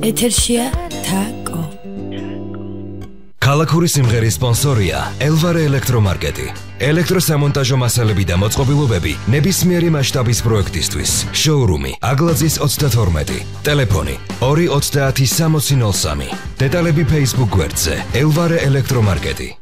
ეთერშია თაკო. ქალაქური სიმღერის სპონსორია ელვარე ელექტრომარკეტი. ელექტროსამონტაჟო მასალები და მოწყობილობები ნებისმიერი მასშტაბის პროექტისთვის. შოურუმი აგლაძის 32. ტელეფონი 230 6003. დეტალები Facebook გვერდზე ელვარე ელექტრომარკეტი.